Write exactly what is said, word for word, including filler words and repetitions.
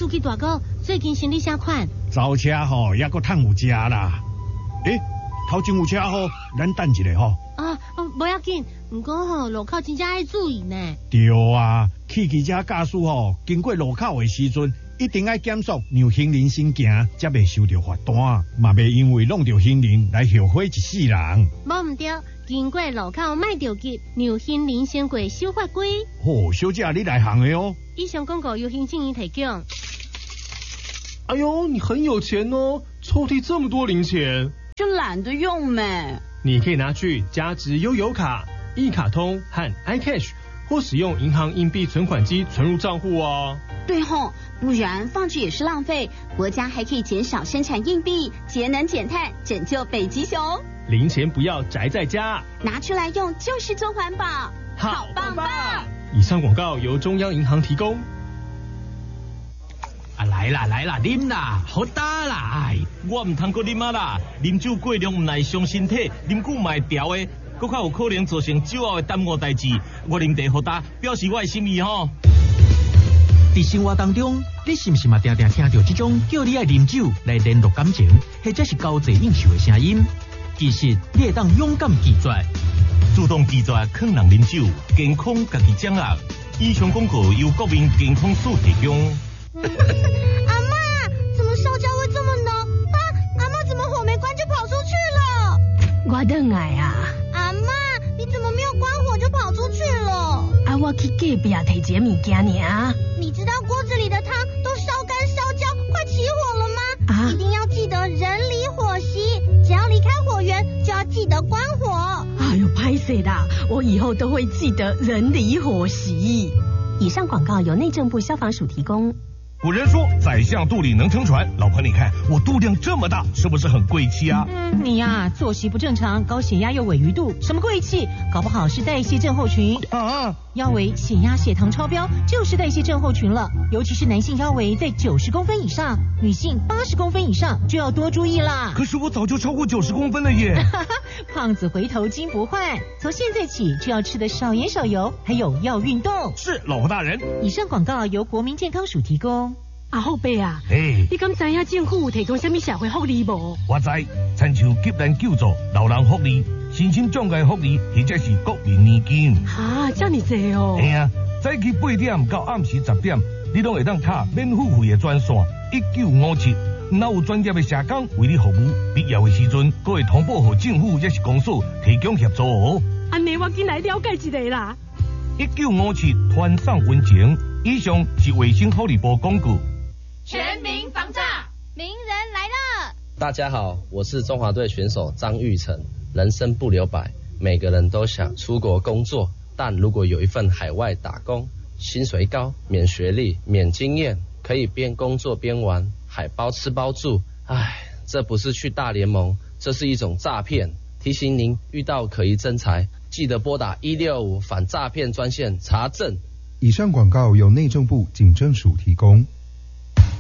司机大哥，最近生理啥款？ 招车吼，也阁趁有食啦。诶，头前有车吼，咱等一下吼。 啊，无要紧，不过吼路口真正爱注意呢。 对啊，汽机车驾驶吼，经过路口的时阵，一定要减速，让行人先行，才袂收到罚单，嘛袂因为弄到行人来后悔一世人。 无唔对，经过路口卖着急，让行人先过守法规。 哦，小姐你来行的哦。 以上广告由行政院提供。 哎呦，你很有钱哦，抽屉这么多零钱。 就懒得用咩。 你可以拿去加值悠游卡、一卡通和 iCash， 或使用银行硬币存款机存入账户哦。 对吼，不然放置也是浪费。国家还可以减少生产硬币，节能减碳，拯救北极熊。 零钱不要宅在家， 拿出来用就是做环保，好棒棒！ 以上广告由中央银行提供。 啊来啦来啦，啉啦，好打啦！哎，我唔通过啉啊啦，啉酒过量唔耐伤身体，啉久卖调的，搁较有可能造成酒后的耽误代志。我啉茶好打，表示我的心意吼。 在生活当中，你是不是嘛常常听到这种叫你爱啉酒来联络感情，或者是交际应酬的声音？其实你会当勇敢拒绝， 主动拒绝劝人啉酒，健康家己掌握。以上广告由国民健康署提供。 阿嬷，怎么烧焦味这么浓？啊，阿嬷怎么火没关就跑出去了？ 我等来啊！ 阿嬷，你怎么没有关火就跑出去了？ 啊，我去隔壁提一个物件尔。 你知道锅子里的汤都烧干烧焦，快起火了吗？啊！一定要记得人离火熄，只要离开火源就要记得关火。 哎呦，拍谁的？我以后都会记得人离火熄。以上广告由内政部消防署提供。 古人说宰相肚里能撑船，老婆你看我肚量这么大，是不是很贵气啊？ 嗯，你呀、啊、作息不正常，高血压又萎鱼肚，什么贵气？搞不好是代谢症候群啊！ 腰围、血压、血糖超标就是代谢症候群了，尤其是男性腰围在九十公分以上，女性八十公分以上就要多注意啦。 可是我早就超过九十公分了耶！ 胖子回头金不换，从现在起就要吃的少盐少油，还有要运动。 是，老婆大人。 以上广告由国民健康署提供。 啊，后辈啊， 嘿， 你敢知影政府有提供什么社会福利无？ 我知，亲像急难救助、老人福利、身心障碍福利，或者是国民年金。 哈，这么多哦。 嘿啊，早起八点到暗时十点，你拢会当卡免付费的专线一九五七，若有专业的社工为你服务，必要的时阵，都会通报给政府也是公司提供协助哦。 安尼我进来了解一下啦。 一九五七团上温情，以上是卫生福利部广告。 全民防诈，名人来了！ 大家好，我是中华队选手张玉成。人生不留白，每个人都想出国工作，但如果有一份海外打工，薪水高，免学历，免经验，可以边工作边玩，还包吃包住。唉，这不是去大联盟，这是一种诈骗。提醒您，遇到可疑真财，记得拨打一六五反诈骗专线查证。 以上广告由内政部警政署提供。